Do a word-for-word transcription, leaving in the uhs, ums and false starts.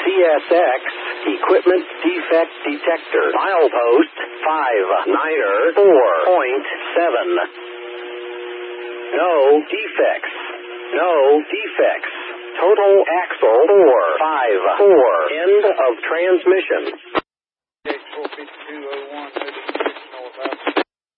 C S X Equipment Defect Detector. Milepost five niner four point seven. No defects. No defects. Total axle four five four. End of transmission. four fifty-two oh one, north.